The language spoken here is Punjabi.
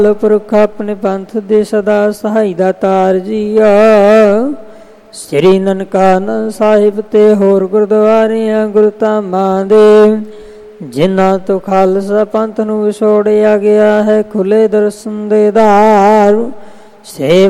ਪੁਰਖ ਆਪਣੇ ਪੰਥ ਦੇ ਸਦਾ ਸਹਾਈ ਦਾਤਾਰ ਜੀਆ। ਸ੍ਰੀ ਨਨਕਾਨੰਦ ਸਾਹਿਬ ਤੇ ਹੋਰ ਗੁਰਦੁਆਰਿਆਂ ਗੁਰੂ ਧਾਮਾਂ ਦੇ ਜਿਨ੍ਹਾਂ ਤੋਂ ਖਾਲਸਾ ਪੰਥ ਨੂੰ ਵਿਛੋੜਿਆ ਗਿਆ ਹੈ, ਖੁੱਲੇ ਦਰਸ਼ਨ ਦੇ ਦਾਰ।